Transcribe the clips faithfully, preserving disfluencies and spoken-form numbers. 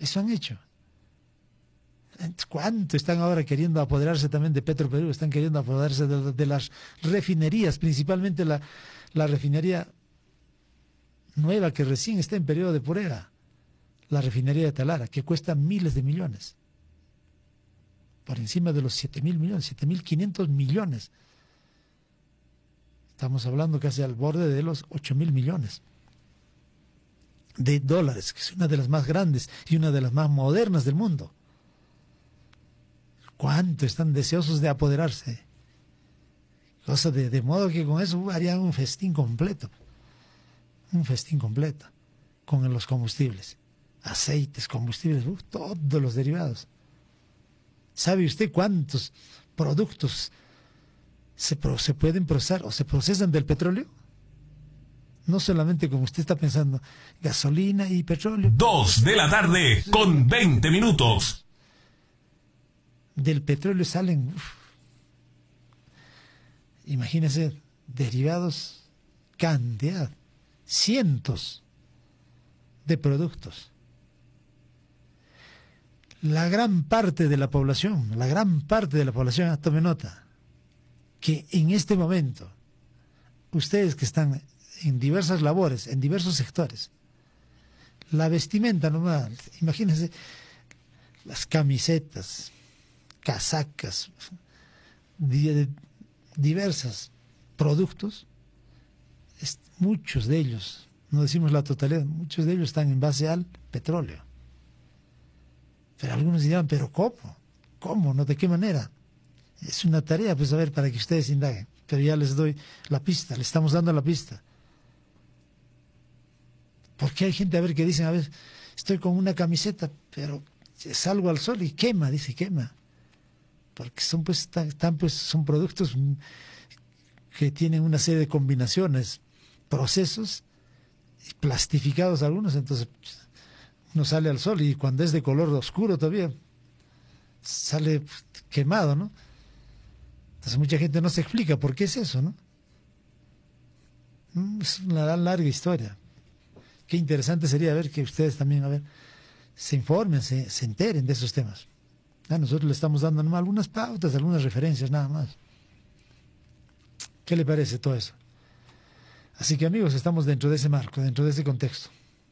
Eso han hecho. ¿Cuánto están ahora queriendo apoderarse también de Petroperú? Están queriendo apoderarse de, de las refinerías, principalmente la, la refinería nueva que recién está en periodo de pureza, la refinería de Talara, que cuesta miles de millones, por encima de los siete mil millones, siete mil quinientos millones. Estamos hablando casi al borde de los ocho mil millones de dólares, que es una de las más grandes y una de las más modernas del mundo. ¿Cuánto están deseosos de apoderarse? Cosa de, de modo que con eso harían un festín completo. Un festín completo. Con los combustibles. Aceites, combustibles, uh, todos los derivados. ¿Sabe usted cuántos productos se, pro, se pueden procesar o se procesan del petróleo? No solamente como usted está pensando, gasolina y petróleo. Dos de la tarde con veinte minutos. Del petróleo salen, uf, imagínense, derivados, cantidad, cientos de productos. La gran parte de la población, la gran parte de la población, tome nota, que en este momento, ustedes que están en diversas labores, en diversos sectores, la vestimenta nomás, imagínense, las camisetas, casacas, diversos productos, muchos de ellos, no decimos la totalidad, muchos de ellos están en base al petróleo. Pero algunos dirán, ¿pero cómo? ¿Cómo? ¿No? ¿De qué manera? Es una tarea, pues, a ver, para que ustedes indaguen. Pero ya les doy la pista, les estamos dando la pista. Porque hay gente, a ver, que dicen, a ver, estoy con una camiseta, pero salgo al sol y quema, dice, quema. Porque son pues, están, pues, son productos que tienen una serie de combinaciones, procesos, plastificados algunos, entonces uno sale al sol y cuando es de color oscuro todavía sale quemado, ¿no? Entonces mucha gente no se explica por qué es eso, ¿no? Es una larga historia. Qué interesante sería ver que ustedes también, a ver, se informen, se, se enteren de esos temas. A nosotros le estamos dando nomás algunas pautas, algunas referencias, nada más. ¿Qué le parece todo eso? Así que, amigos, estamos dentro de ese marco, dentro de ese contexto.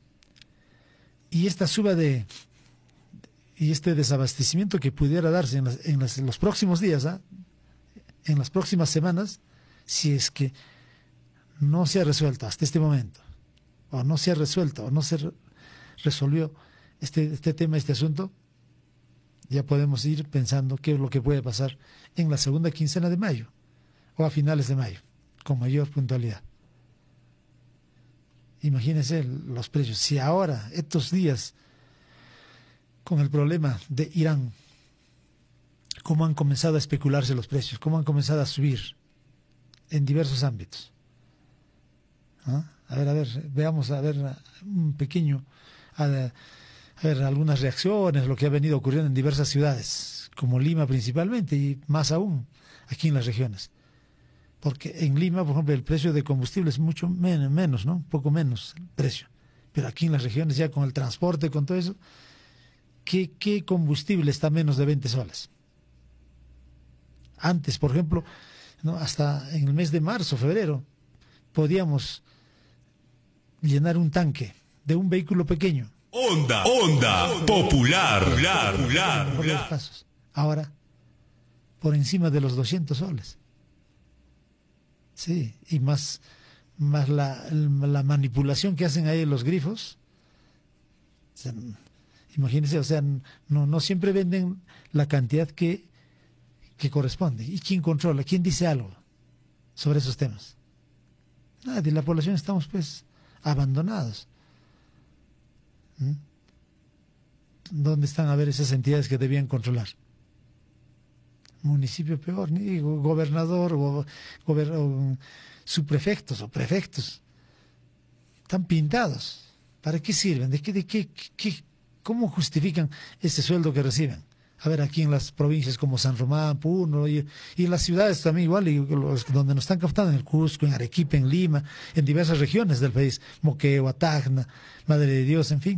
Y esta suba de... y este desabastecimiento que pudiera darse en, las, en, las, en los próximos días, ¿eh? en las próximas semanas, si es que no se ha resuelto hasta este momento, o no se ha resuelto, o no se re resolvió este, este tema, este asunto, ya podemos ir pensando qué es lo que puede pasar en la segunda quincena de mayo o a finales de mayo, con mayor puntualidad. Imagínense los precios. Si ahora, estos días, con el problema de Irán, cómo han comenzado a especularse los precios, cómo han comenzado a subir en diversos ámbitos. ¿Ah? A ver, a ver, veamos, a ver, un pequeño... A, A ver, algunas reacciones, lo que ha venido ocurriendo en diversas ciudades, como Lima principalmente, y más aún aquí en las regiones. Porque en Lima, por ejemplo, el precio de combustible es mucho men menos, ¿no? Un poco menos el precio. Pero aquí en las regiones, ya con el transporte, con todo eso, ¿qué, qué combustible está a menos de veinte soles? Antes, por ejemplo, ¿no? Hasta en el mes de marzo, febrero, podíamos llenar un tanque de un vehículo pequeño. Onda, onda, popular, popular, popular. Por los casos. Ahora, por encima de los doscientos soles. Sí, y más, más la, la manipulación que hacen ahí los grifos. O sea, imagínense, o sea, no, no siempre venden la cantidad que, que corresponde. ¿Y quién controla? ¿Quién dice algo sobre esos temas? Nadie, la población estamos pues abandonados. ¿Dónde están a ver esas entidades que debían controlar? Municipio peor, ni gobernador o, gober, o subprefectos o prefectos. Están pintados. ¿Para qué sirven? ¿De qué, de qué, qué, cómo justifican ese sueldo que reciben? A ver, aquí en las provincias como San Román, Puno, y, y en las ciudades también igual, y los, donde nos están captando, en el Cusco, en Arequipa, en Lima, en diversas regiones del país, Moquegua, Tacna, Madre de Dios, en fin.